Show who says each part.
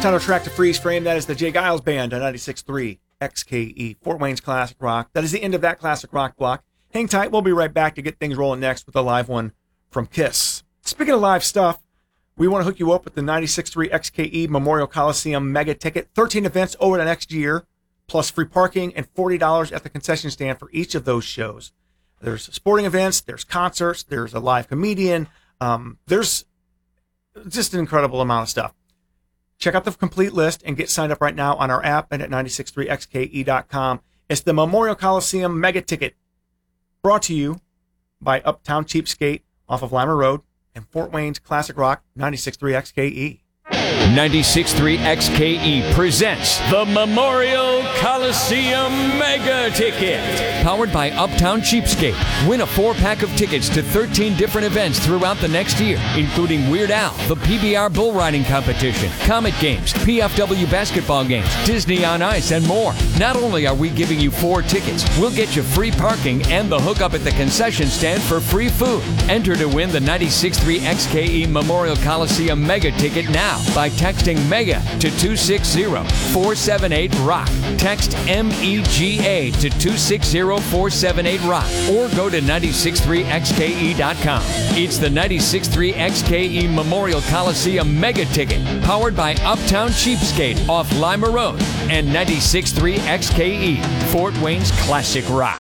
Speaker 1: Title track to Freeze Frame, that is the Jay Giles Band on 96.3 XKE, Fort Wayne's Classic Rock. That is the end of that Classic Rock block. Hang tight, we'll be right back to get things rolling next with a live one from KISS. Speaking of live stuff, we want to hook you up with the 96.3 XKE Memorial Coliseum Mega Ticket. 13 events over the next year, plus free parking and $40 at the concession stand for each of those shows. There's sporting events, there's concerts, there's a live comedian, there's just an incredible amount of stuff. Check out the complete list and get signed up right now on our app and at 963xke.com. It's the Memorial Coliseum Mega Ticket, brought to you by Uptown Cheapskate off of Lima Road and Fort Wayne's Classic Rock 96.3 XKE.
Speaker 2: 96.3 XKE presents the Memorial Coliseum Mega Ticket. Powered by Uptown Cheapskate. Win a 4-pack of tickets to 13 different events throughout the next year, including Weird Al, the PBR Bull Riding Competition, Comet Games, PFW Basketball Games, Disney on Ice, and more. Not only are we giving you 4 tickets, we'll get you free parking and the hookup at the concession stand for free food. Enter to win the 96.3 XKE Memorial Coliseum Mega Ticket now by texting MEGA to 260-478-ROCK. Text MEGA to 260-478-ROCK or go to 963xke.com. It's the 96.3 XKE Memorial Coliseum Mega Ticket, powered by Uptown Cheapskate off Lima Road and 96.3 XKE, Fort Wayne's Classic Rock.